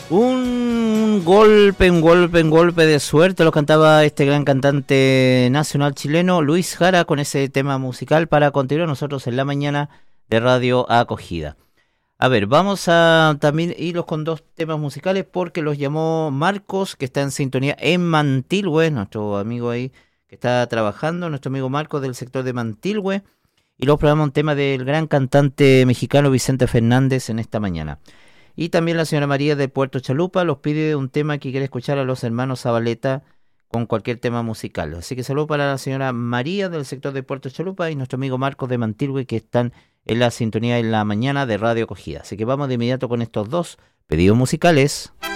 Un golpe de suerte lo cantaba este gran cantante nacional chileno Luis Jara con ese tema musical para continuar nosotros en la mañana de Radio Acogida. A ver, vamos a también irlos con dos temas musicales porque los llamó Marcos, que está en sintonía en Mantilhue, nuestro amigo ahí que está trabajando, nuestro amigo Marcos del sector de Mantilhue, y los programamos un tema del gran cantante mexicano Vicente Fernández en esta mañana. Y también la señora María de Puerto Chalupa los pide un tema que quiere escuchar a los hermanos Zabaleta con cualquier tema musical. Así que saludo para la señora María del sector de Puerto Chalupa y nuestro amigo Marcos de Mantilhue que están en la sintonía en la mañana de Radio Acogida. Así que vamos de inmediato con estos dos pedidos musicales.